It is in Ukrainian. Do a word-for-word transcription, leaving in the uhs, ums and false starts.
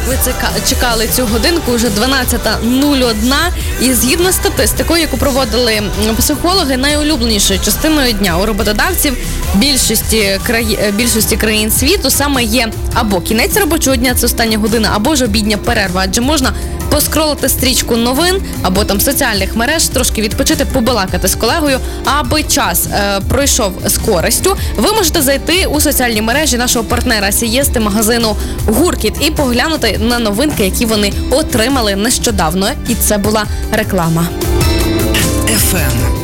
ви чекали цю годинку, вже дванадцята нуль один, і згідно з статистикою, яку проводили психологи, найулюбленішою частиною дня у роботодавців більшості, краї... більшості країн світу саме є або кінець робочого дня, це остання година, або ж обідня перерва, адже можна поскролити стрічку новин або там соціальних мереж, трошки відпочити, побалакати з колегою, аби час е, пройшов з користю. Ви можете зайти у соціальні мережі нашого партнера Сієсти, магазину Гуркіт, і поглянути на новинки, які вони отримали нещодавно. І це була реклама. еф ем